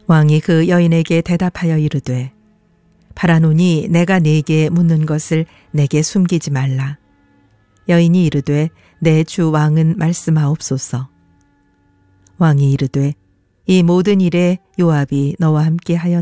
왕이 그 여인에게 대답하여 이르되 바라노니 내가 네게 묻는 것을 내게 숨기지 말라. 여인이 이르되 내 주 왕은 말씀하옵소서. 왕이 이르되 이 모든 일에 요압이 너와 함께 하였